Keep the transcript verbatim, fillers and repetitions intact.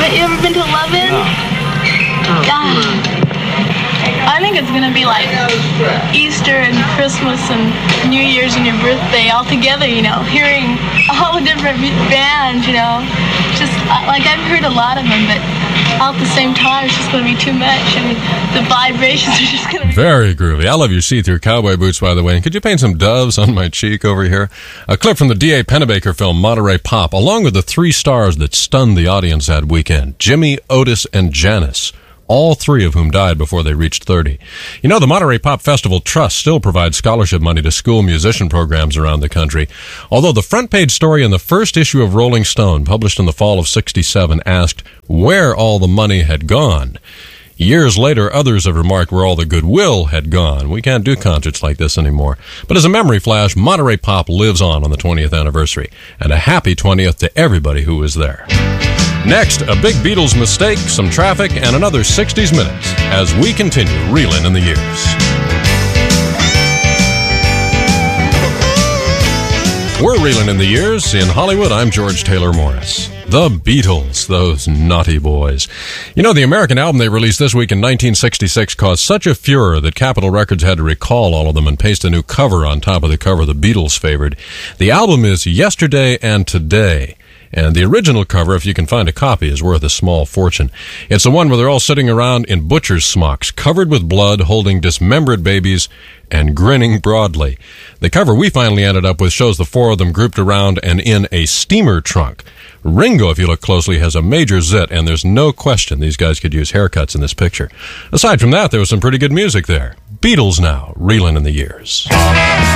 Have you ever been to Love-In? No. God. I think it's going to be like Easter and Christmas and New Year's and your birthday all together, you know, hearing all the different bands, you know. Just, like, I've heard a lot of them, but all at the same time, it's just going to be too much. I mean, the vibrations are just going to be... Very groovy. I love your see-through cowboy boots, by the way. And could you paint some doves on my cheek over here? A clip from the D A Pennebaker film Monterey Pop, along with the three stars that stunned the audience that weekend, Jimmy, Otis, and Janis. All three of whom died before they reached thirty. You know, the Monterey Pop Festival Trust still provides scholarship money to school musician programs around the country. Although the front page story in the first issue of Rolling Stone, published in the fall of sixty-seven, asked where all the money had gone. Years later, others have remarked where all the goodwill had gone. We can't do concerts like this anymore. But as a memory flash, Monterey Pop lives on on the twentieth anniversary. And a happy twentieth to everybody who was there. Next, a big Beatles mistake, some traffic, and another sixties minutes as we continue reeling in the years. We're reeling in the years. In Hollywood, I'm George Taylor Morris. The Beatles, those naughty boys. You know, the American album they released this week in nineteen sixty-six caused such a furor that Capitol Records had to recall all of them and paste a new cover on top of the cover the Beatles favored. The album is Yesterday and Today. And the original cover, if you can find a copy, is worth a small fortune. It's the one where they're all sitting around in butcher's smocks, covered with blood, holding dismembered babies, and grinning broadly. The cover we finally ended up with shows the four of them grouped around and in a steamer trunk. Ringo, if you look closely, has a major zit, and there's no question these guys could use haircuts in this picture. Aside from that, there was some pretty good music there. Beatles now, reeling in the years.